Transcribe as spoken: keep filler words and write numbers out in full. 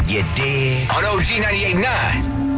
You dig? On O G ninety-eight point nine.